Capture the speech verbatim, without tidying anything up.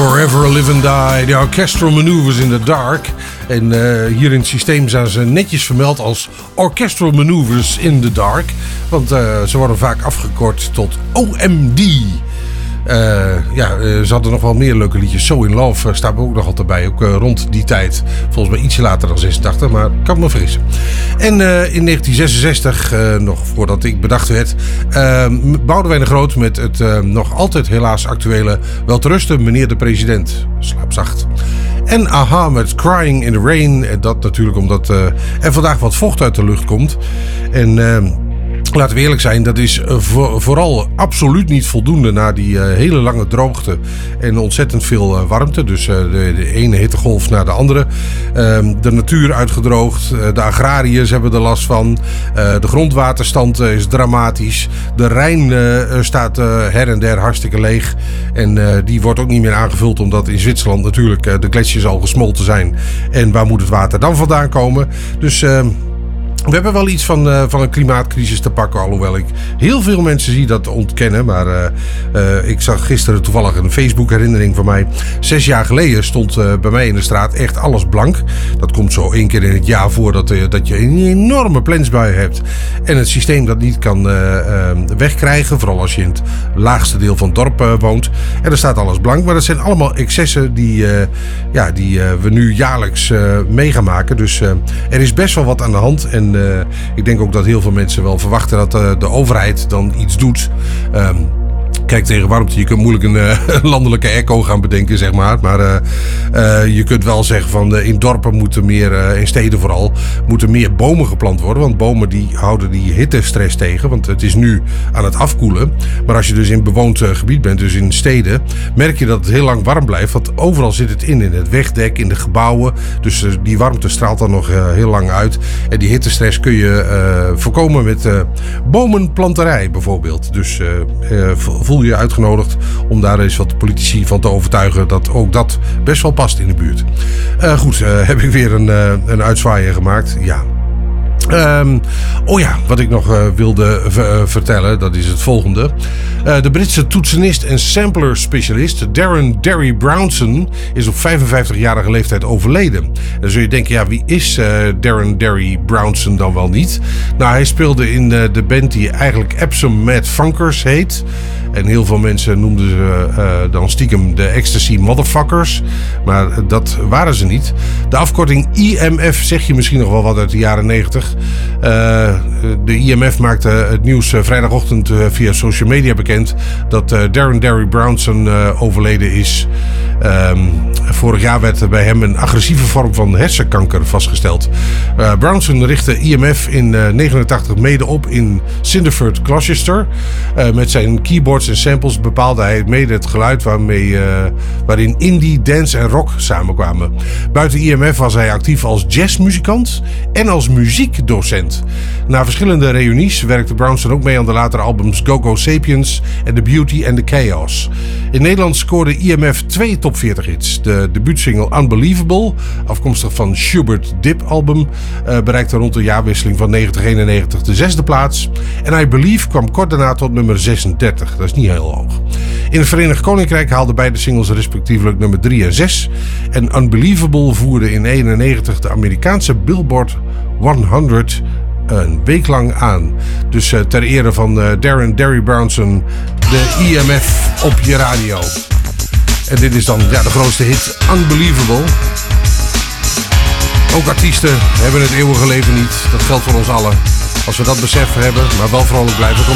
Forever Live and Die, de Orchestral Maneuvers in the Dark. En uh, hier in het systeem zijn ze netjes vermeld als Orchestral Maneuvers in the Dark. Want uh, ze worden vaak afgekort tot O M D. Uh, ja, uh, ze hadden nog wel meer leuke liedjes. So in Love uh, staat er ook nog altijd bij. Ook uh, rond die tijd. Volgens mij ietsje later dan zesentachtig, maar kan me vergissen. En uh, in negentien zesenzestig, uh, nog voordat ik bedacht werd, uh, Boudewijn de Groot met het uh, nog altijd helaas actuele Welterusten, meneer de president. Slaap zacht. En A-ha met Crying in the Rain. En dat natuurlijk omdat uh, er vandaag wat vocht uit de lucht komt. En Uh, laten we eerlijk zijn, dat is voor, vooral absoluut niet voldoende na die uh, hele lange droogte en ontzettend veel uh, warmte. Dus uh, de, de ene hittegolf naar de andere. Uh, de natuur uitgedroogd, uh, de agrariërs hebben er last van. Uh, de grondwaterstand uh, is dramatisch. De Rijn uh, staat uh, her en der hartstikke leeg. En uh, die wordt ook niet meer aangevuld omdat in Zwitserland natuurlijk uh, de gletsjers al gesmolten zijn. En waar moet het water dan vandaan komen? Dus Uh, We hebben wel iets van, uh, van een klimaatcrisis te pakken, alhoewel ik heel veel mensen zie dat ontkennen. Maar uh, uh, ik zag gisteren toevallig een Facebook-herinnering van mij. Zes jaar geleden stond uh, bij mij in de straat echt alles blank. Dat komt zo één keer in het jaar voor dat, uh, dat je een enorme plensbui hebt. En het systeem dat niet kan uh, uh, wegkrijgen, vooral als je in het laagste deel van het dorp uh, woont. En er staat alles blank, maar dat zijn allemaal excessen die, uh, ja, die uh, we nu jaarlijks uh, mee gaan maken. Dus uh, er is best wel wat aan de hand. En Uh, ik denk ook dat heel veel mensen wel verwachten dat uh, de overheid dan iets doet. Um, Kijk, tegen warmte, je kunt moeilijk een uh, landelijke echo gaan bedenken, zeg maar. Maar uh, uh, je kunt wel zeggen van uh, in dorpen moeten meer, uh, in steden vooral, moeten meer bomen geplant worden. Want bomen die houden die hittestress tegen. Want het is nu aan het afkoelen. Maar als je dus in bewoond uh, gebied bent, dus in steden, merk je dat het heel lang warm blijft. Want overal zit het in, in het wegdek, in de gebouwen. Dus uh, die warmte straalt dan nog uh, heel lang uit. En die hittestress kun je uh, voorkomen met uh, bomenplanterij bijvoorbeeld. Dus uh, uh, voel je uitgenodigd om daar eens wat politici van te overtuigen dat ook dat best wel past in de buurt. Uh, goed, uh, heb ik weer een, uh, een uitzwaaier gemaakt. Ja. Um, oh ja, wat ik nog uh, wilde v- uh, vertellen, dat is het volgende. Uh, de Britse toetsenist en sampler specialist Darren Derry Brownson is op vijfenvijftigjarige leeftijd overleden. Dan zul je denken, ja, wie is uh, Darren Derry Brownson dan wel niet? Nou, hij speelde in uh, de band die eigenlijk Epsom Mad Funkers heet. En heel veel mensen noemden ze uh, dan stiekem de Ecstasy Motherfuckers. Maar uh, dat waren ze niet. De afkorting I M F zeg je misschien nog wel wat uit de jaren negentig. Uh, de I M F maakte het nieuws uh, vrijdagochtend uh, via social media bekend dat uh, Darren Derry Brownson uh, overleden is. Um, vorig jaar werd bij hem een agressieve vorm van hersenkanker vastgesteld. Uh, Brownson richtte I M F in uh, negenentachtig mede op in Cinderford, Gloucester. Uh, met zijn keyboards en samples bepaalde hij mede het geluid waarmee, uh, waarin indie, dance en rock samenkwamen. Buiten I M F was hij actief als jazzmuzikant en als muziekdocent. Na verschillende reunies werkte Brownson ook mee aan de latere albums Go-Go Sapiens en The Beauty and the Chaos. In Nederland scoorde I M F twee top veertig hits. De debuutsingle Unbelievable, afkomstig van Schubert Dip album, uh, bereikte rond de jaarwisseling van negentig eenennegentig de zesde plaats. En I Believe kwam kort daarna tot nummer zesendertig. Dat is niet heel hoog. In het Verenigd Koninkrijk haalden beide singles respectievelijk nummer drie en zes. En Unbelievable voerde in eenennegentig de Amerikaanse Billboard honderd een week lang aan. Dus uh, ter ere van uh, Darren Derry Brownson, de I M F op je radio. En dit is dan ja, de grootste hit, Unbelievable. Ook artiesten hebben het eeuwige leven niet. Dat geldt voor ons allen. Als we dat besef hebben, maar wel vrolijk blijven.